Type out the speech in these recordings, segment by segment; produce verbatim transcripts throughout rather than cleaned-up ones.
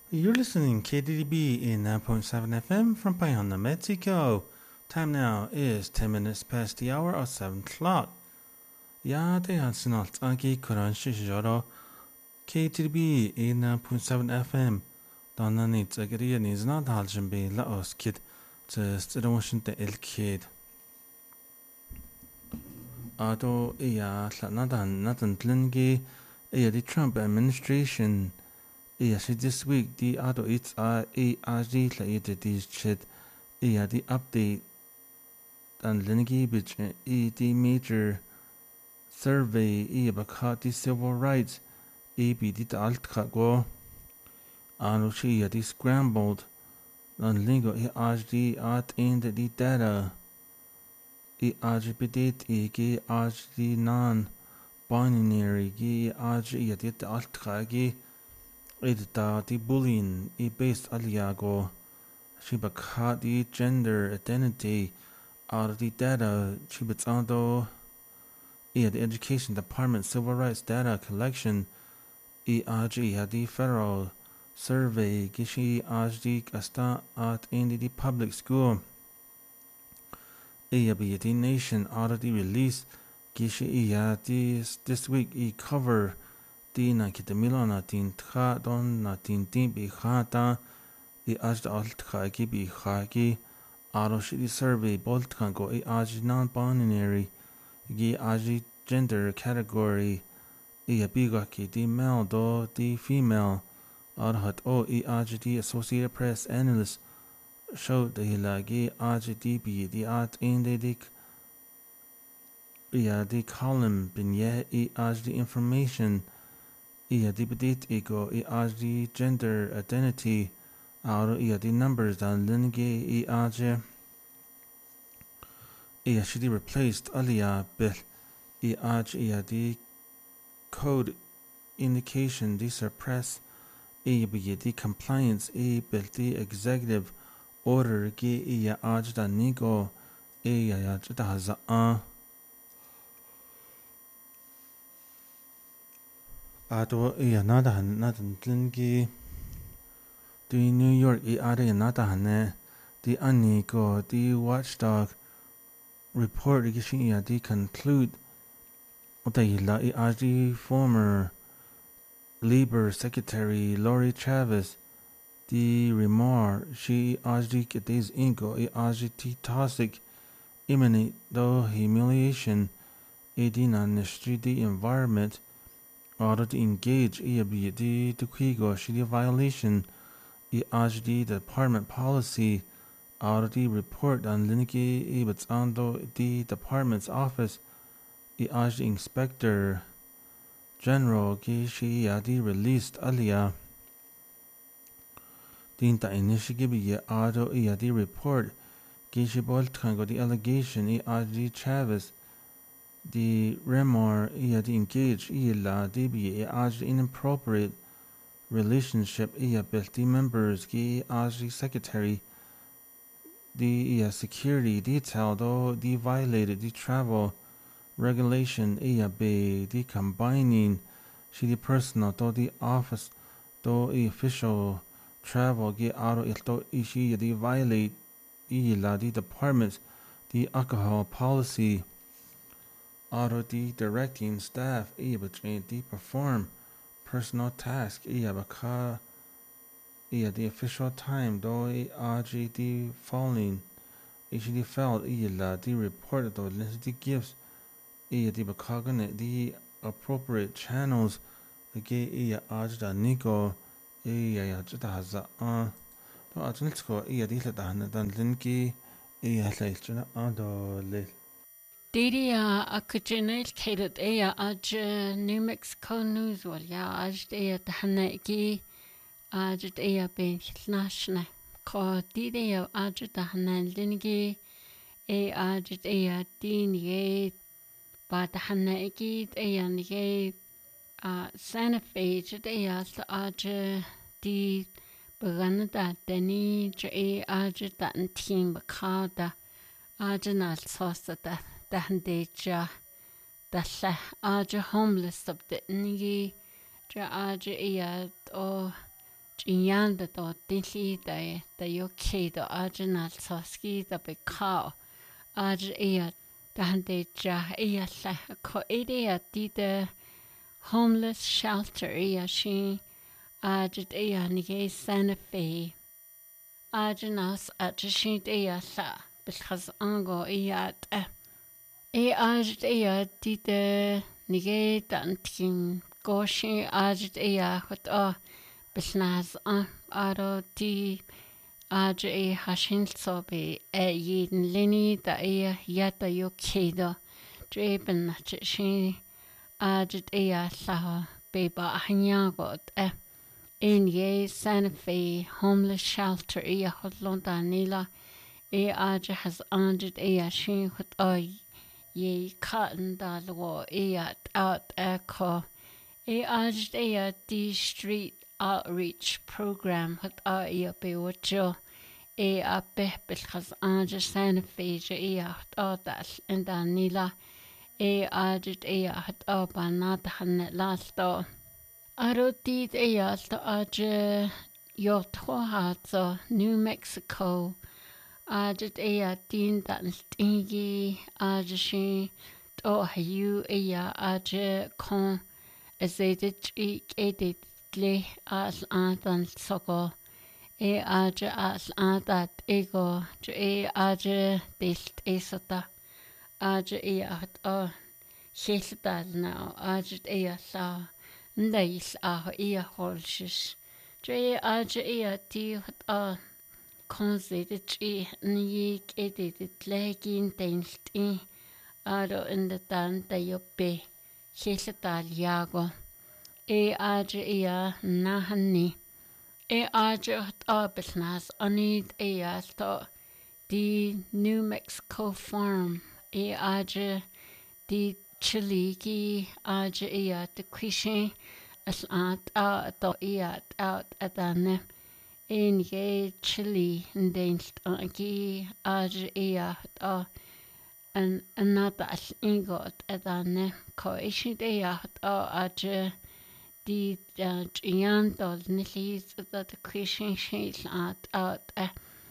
You're listening K D D B in nine point seven F M from Payonna, Mexico. Time now is ten minutes past the hour of seven o'clock. Ja, det er snart agi kuran shishijoro. K D D B in nine point seven F M. Donna needs a gria needs not haljan be la os kid to stidoshin the el kid. Ado iya nadan nadan tlingi iya the Trump administration. Yes, this week the auto it's uh a as the later this shit yeah the update and Lenigi which e the major survey e about the civil rights e be the alt go and she the scrambled and lingo e as the at in the data e as bit e ge as the non binary ge as e the alt ge Ida the bullying is based aliago shibaka the gender identity out the data shibitsando yeah the education department civil rights data collection E R G had the federal survey gishi ajdi kasta at in the public school yeah be the nation already released gishi yeah this this week e cover Tina kitamilo na tin tha don na tin tin bi khata I aj alt khaki bi khaki aro shidi survey bolt kan go I aj non binary gi aj gender category I biga ki di male do di female ar hat o I aj di Associated Press analyst showed the lagi aj di bi di at in the dik yeah the column bin ye I aj the information Yeah, the bedit ego I as the gender identity out yeah the numbers dan linge I aje yeah should be replaced alia bel I aj yeah the code indication the suppress I be the compliance I bel the executive order ge yeah aj dan nigo e yeah yeah da haza a Ato iya nada han nada tlingi di New York I are nada hane di ani go di watchdog report gishi iya di conclude ota ila I are the former Labor Secretary Lori Travis di remar she ajdi ketiz ingo I ajdi toxic imminent though humiliation edina nishri the environment Order to engage E B D to Quigo Shidi violation E H D department policy order to report on Liniki Ebits Ando the department's office E H D inspector general Gishi Yadi released Alia Dinta initiative ye auto Yadi report Gishi Boltango the allegation E H D Travis the remor ia the engage ila the be as inappropriate relationship ia the members ki as the secretary the ia security detail though the violated the travel regulation ia be the combining she the personal though the office though the official travel ki aro ilto ishi the violate ila the departments the alcohol policy Auto the directing staff able to perform personal tasks baka the official time though R G D falling H D felt the report though the gifts the bakagane the appropriate channels again iya ajda niko iya jita haza a to ajnitsko iya di la dan linki iya lailchana ado le Didia akujinil kated ea aj New Mexico News wal ya aj ea tahanaki aj ea ben hilnashna ko didia aj tahanan lingi e aj ea dinye ba tahanaki ea nige Santa Fe ea aj di baganda dani je aj tan team bakada aj nal sosata Dahandeja Dasha Aja homeless of the Nigi Ja Aja Iad or Jinyanda do Dilly da da Yoke do Arjunal Soski da Bekao Aj ea dahande ja ea la ko ea di the homeless shelter ea shi Aj ea nige Santa Fe Arjunas Aj ea la because ango ea e Aj ea di the nige dantin goshi Aj ea hot o Bisnaz an aro di Aj e hashin sobe e yin lini da e yata yo kedo dreben na chi Aj e la beba hanyagot e in ye Santa Fe homeless shelter e hotlonda nila e Aj has anjed e shin hot o ye cotton da lo e out e ko e Aj e di street outreach program hot a ia be wacho e a bebel has anja Santa Fe e at adal en da nila e ajit e at abanat han lasto arotit e alto aje yotho hatso New Mexico ajit e atin dan tingi aje to hayu e aje kon ezedit edit le as antan soko e aje as antat ego e aje delt esota aje e at o hiltal na aje e la ndais a e holshis je aje e ti hat a konzet e ni edit legin delt e aro in the dan da yope hiltal yago e Aj ea nahani e Aj at abisnas anid e alto di New Mexico farm e Aj di chiligi Aj ea de quishin as at a to e at out adane in ye chili ndinst anki Aj ea a an another as ingot adane ko ishid ea at Aj di jian dol nilis that the Christian shil at out a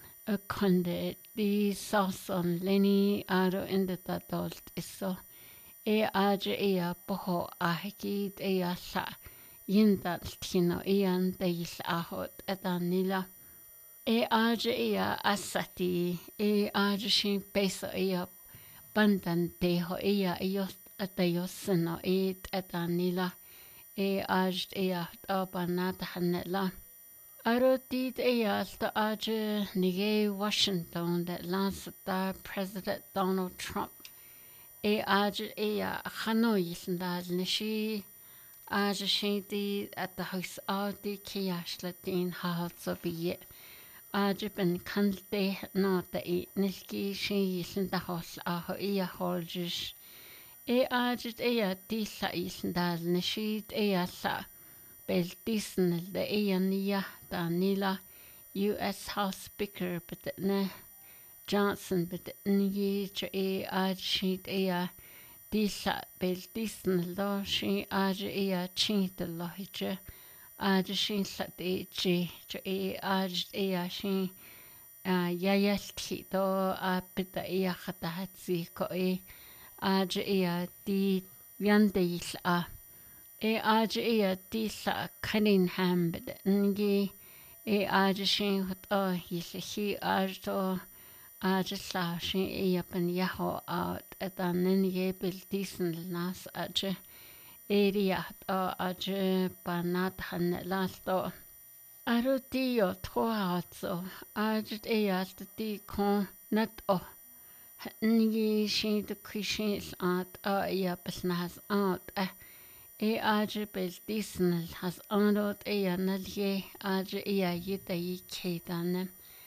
conde di sauson lenny aro in the adult iso e Aj e boho ahiki e sa yindal tino ian deil ahot edanila e Aj e asati e Aj shin peso e bandan deho e ios atayosno e edanila e Aj e abanat hanela arotid e alta Aj nige Washington that last da President Donald Trump e Aj e Hanoi sandal nishi Aj shindi at the house of the kiashla din halso be Aj ben kante no da e niski shi sinda hos aho e holjish e Aj e disa isndal nishid e sa bel disn de e nia danila U S House Speaker but ne Johnson but ni e Aj shid e disa bel disn lo shi Aj e chint lo hije Aj shin sat e chi e Aj e shin ya yalti do a bita e khata hatsi ko e Aj e di yandeil a e Aj e di sa Cunningham bid ngi e Aj shin hot o hishi Aj to Aj sa shin e pan yaho out etan ngi bil disen nas Aj area o Aj banat han lasto aruti o thoatso Aj e alt di kon nat o Ngi shin the Christians at a ya besnas at e Aj bel disnel has anot e nalye Aj e yita yi dan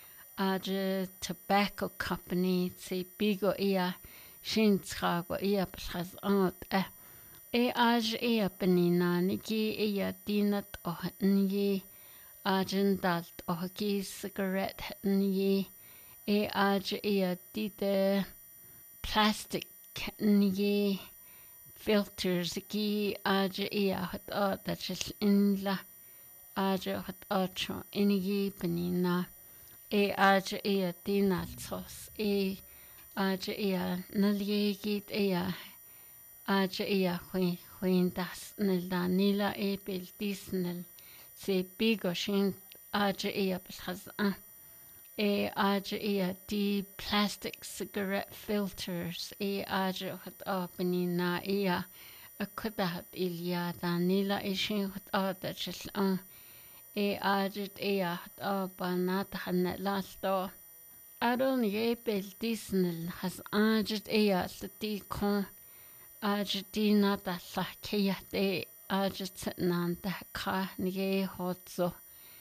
Aj tobacco company se bigo e shin trago e besnas at e Aj e penina niki e dinat o ngi Ajendalt o ki cigarette ngi e Aj e dite plastic ngi filters ki Aj e hot o that is in la aja hat ocho inigi benina e aja ia dinaltos e aja ia naligit ia aja ia hui huindas nel danila e beltis nel se bigoshin aja ia belhazan e aja ia di plastic cigarette filters e aja hat openina ia akudahat ilia danila ishin hat odachil e aja ia hat opanat hanet lasto aron ye beltis nel has aja ia di kon Argentina da la keyate Argentina da ka nige hotso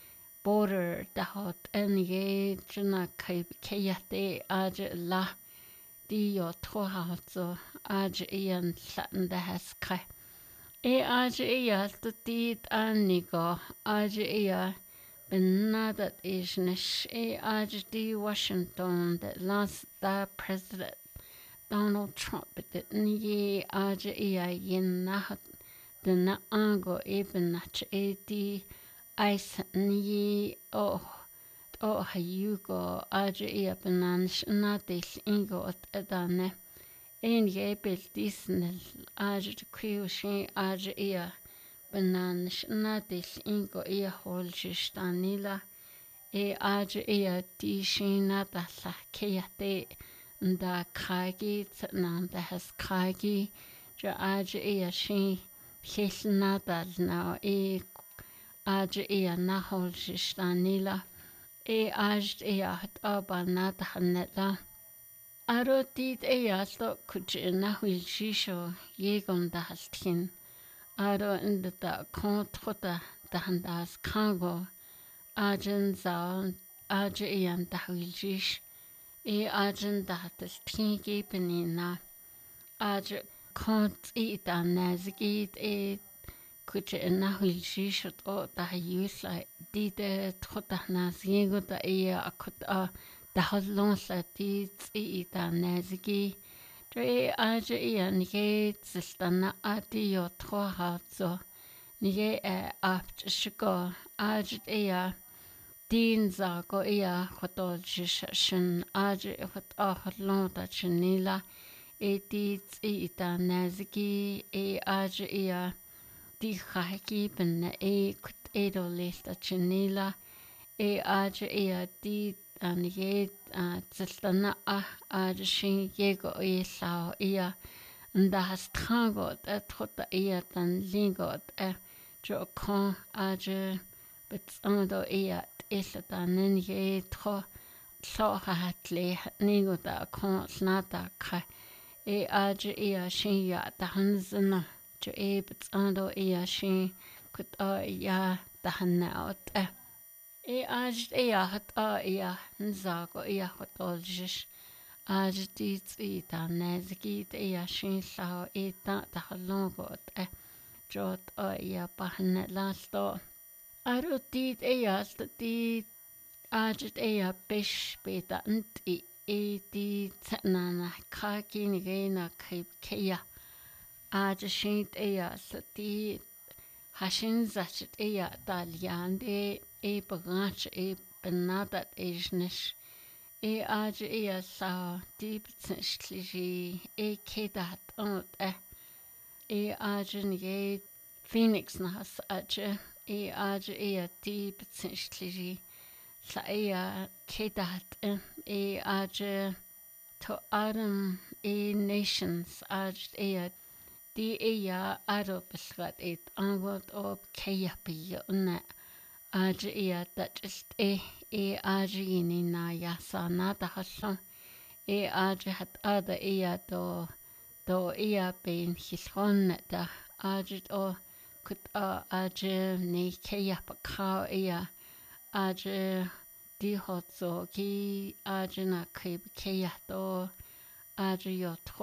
border da hot nige juna kay keyate Arge la di yo to hotso Arge ian latin da has ka e Arge ia di anigo Arge ia benadat is nish e Arge di Washington that last the president Donald Trump det nye aja ia yin nahat den na ango eben nach e di ice nye oh oh hayugo aja ia benanish na des ingo at edane en ye bel disnel aja de kriushin aja ia benanish na des ingo ia holjistanila e aja ia di shina da la keyate da kagi nan da has kagi ja aja ia shi hisna dal na e aja ia na hol shistanila e aja ia hat aba na da hanela aro dit e asto kuch na hul shisho yegon da hastin aro in da kontrota da handas kango ajan za aja ia da hul shish e ajan da tas thingi benina aj kont i da nazgit e kuch na hulshi shot o da yusla di de trota nazgigo da e akut a da halon sa di i da nazgi tre aj e nige tsstana ati yo tro ha so nige e apt shko aj e Din zago ia hotol jishin aje hot ahlon da chinila e di i da nazgi e aje ia di khaki ben e kut edo lista chinila e aje ia di anige tsiltana a aje shin yego e sao ia nda hastrango da trota ia dan lingot e jo kon aje betsando ia Illa da ninge tro tloha hatle nigo da kon snata ka e aja ia shin ya da hanzna jo e betsando ia shin kut a ia da hanaut e e aja ia hat a ia nzago ia hot oljish aja di tsi da nezgi da ia shin sao e da da halongot e jot a ia bahne lasto Aro dit ea dit ajit ea bish beta nti e di tsanana kaki nigena kib kea aja shint ea di hashin zachit ea talyande e bagach e benadat ejnish e aja ea sa di bitsnishlishi e kedat ot e e aja nige Phoenix nas aja e aja e di bitsnishlishi sa e kedat e aja to adam e nations aja e di e aro besgat et angot ob keyapi unna aja e dat ist e e aja ini na yasa nada hasan e aja hat ada e do do e ben hishon da aja o kut a aja ne keyap ka e aja di hot so ki aja na keb keyato aja yo